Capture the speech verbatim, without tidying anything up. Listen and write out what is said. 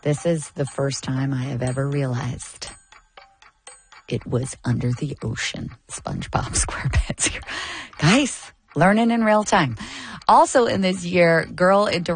This is the first time I have ever realized it was under the ocean. SpongeBob SquarePants. Guys, learning in real time. Also in this year, Girl Interrupted